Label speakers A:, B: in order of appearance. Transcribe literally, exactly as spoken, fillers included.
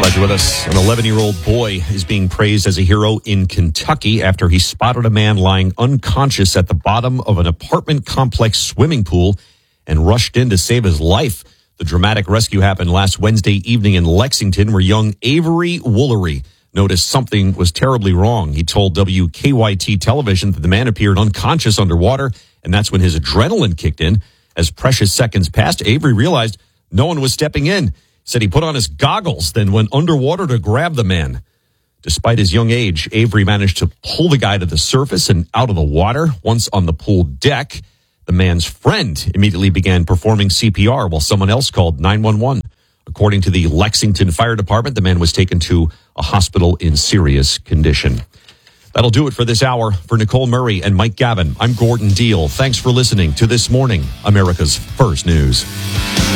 A: Glad you're with us. An eleven-year-old boy is being praised as a hero in Kentucky after he spotted a man lying unconscious at the bottom of an apartment complex swimming pool and rushed in to save his life. The dramatic rescue happened last Wednesday evening in Lexington, where young Avery Woolery noticed something was terribly wrong. He told W K Y T television that the man appeared unconscious underwater, and that's when his adrenaline kicked in. As precious seconds passed, Avery realized no one was stepping in. Said he put on his goggles, then went underwater to grab the man. Despite his young age, Avery managed to pull the guy to the surface and out of the water. Once on the pool deck, the man's friend immediately began performing C P R while someone else called nine one one. According to the Lexington Fire Department, the man was taken to a hospital in serious condition. That'll do it for this hour. For Nicole Murray and Mike Gavin, I'm Gordon Deal. Thanks for listening to This Morning, America's First News.